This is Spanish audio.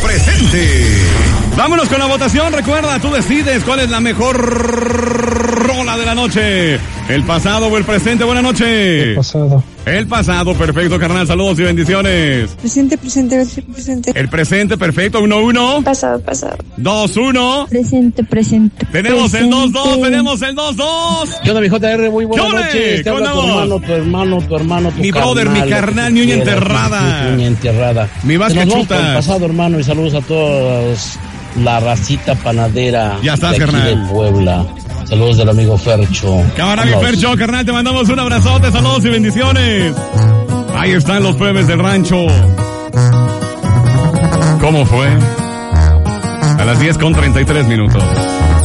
presente. Vámonos con la votación. Recuerda, tú decides cuál es la mejor rola de la noche. ¿El pasado o el presente? Buenas noches. El pasado. El pasado, perfecto, carnal. Saludos y bendiciones. Presente. El presente, perfecto. 1-1. Pasado. 2-1. Presente. Tenemos el 2-2. ¿Qué onda, mi JR? Muy buenas ¡Chole! noches. Te habla tu hermano, tu Mi brother, mi carnal, mi uña enterrada. Mi uña enterrada. Mi Vasca Nos vamos Chutas. con el pasado, hermano, y saludos a todos la racita panadera. Ya estás, de aquí carnal. de Puebla. Saludos del amigo Fercho. Cámara, mi Fercho, carnal, te mandamos un abrazote, saludos y bendiciones. Ahí están los plebes del rancho. ¿Cómo fue? A las 10:33.